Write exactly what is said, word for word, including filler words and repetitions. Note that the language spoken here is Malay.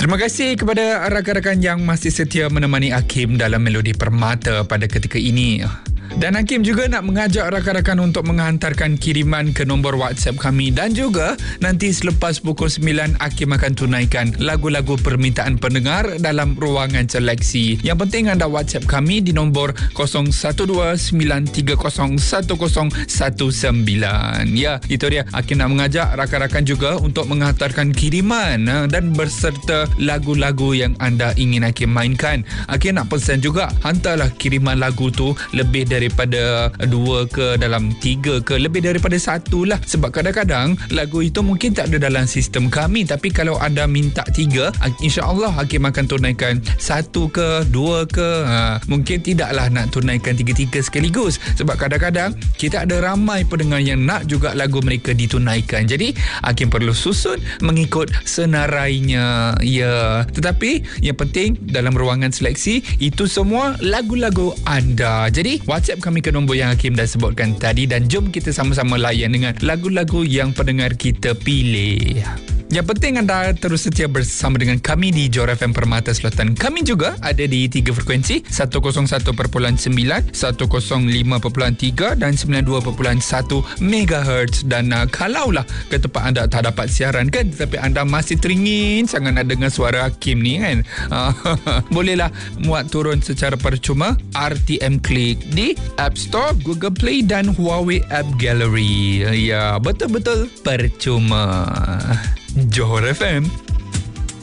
Terima kasih kepada rakan-rakan yang masih setia menemani Hakim dalam Melodi Permata pada ketika ini. Dan Hakim juga nak mengajak rakan-rakan untuk menghantarkan kiriman ke nombor WhatsApp kami. Dan juga nanti selepas pukul sembilan Hakim akan tunaikan lagu-lagu permintaan pendengar dalam ruangan seleksi. Yang penting anda WhatsApp kami di nombor kosong satu dua sembilan tiga kosong satu kosong satu sembilan. Ya, itu dia. Hakim nak mengajak rakan-rakan juga untuk menghantarkan kiriman dan berserta lagu-lagu yang anda ingin Hakim mainkan. Hakim nak pesan juga, hantarlah kiriman lagu tu lebih dari daripada dua ke dalam tiga ke lebih daripada satu lah, sebab kadang-kadang lagu itu mungkin tak ada dalam sistem kami, tapi kalau anda minta tiga, insya-Allah Hakim akan tunaikan satu ke dua ke, ha, mungkin tidaklah nak tunaikan tiga-tiga sekaligus, sebab kadang-kadang kita ada ramai pendengar yang nak juga lagu mereka ditunaikan. Jadi Hakim perlu susun mengikut senarainya, ya. Tetapi yang penting dalam ruangan seleksi itu semua lagu-lagu anda. Jadi WhatsApp kami ke nombor yang Hakim dah sebutkan tadi, dan jom kita sama-sama layan dengan lagu-lagu yang pendengar kita pilih. Yang penting anda terus setia bersama dengan kami di Johor F M Permata Selatan. Kami juga ada di tiga frekuensi, seratus satu perpuluhan sembilan, seratus lima perpuluhan tiga dan sembilan puluh dua perpuluhan satu megahertz. Dan uh, kalaulah ke tempat anda tak dapat siaran kan, tetapi anda masih teringin sangat nak dengar suara Hakim ni kan, uh, bolehlah muat turun secara percuma R T M Click di App Store, Google Play dan Huawei App Gallery. Ya, betul-betul percuma. Johor F M.